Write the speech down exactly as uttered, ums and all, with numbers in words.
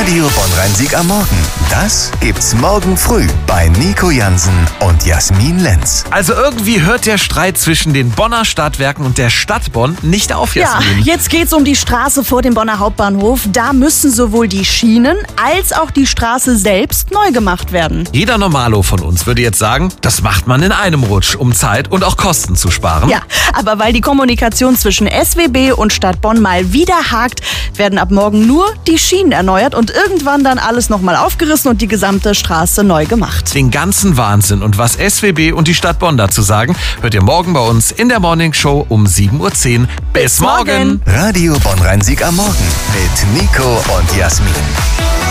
Radio Bonn-Rhein-Sieg am Morgen. Das gibt's morgen früh bei Nico Jansen und Jasmin Lenz. Also irgendwie hört der Streit zwischen den Bonner Stadtwerken und der Stadt Bonn nicht auf, Jasmin. Ja, jetzt geht's um die Straße vor dem Bonner Hauptbahnhof. Da müssen sowohl die Schienen als auch die Straße selbst neu gemacht werden. Jeder Normalo von uns würde jetzt sagen, das macht man in einem Rutsch, um Zeit und auch Kosten zu sparen. Ja, aber weil die Kommunikation zwischen S W B und Stadt Bonn mal wieder hakt, werden ab morgen nur die Schienen erneuert und irgendwann dann alles nochmal aufgerissen und die gesamte Straße neu gemacht. Den ganzen Wahnsinn und was S W B und die Stadt Bonn dazu sagen, hört ihr morgen bei uns in der Morning Show um sieben Uhr zehn. Bis, Bis morgen! Radio Bonn-Rhein-Sieg am Morgen mit Nico und Jasmin.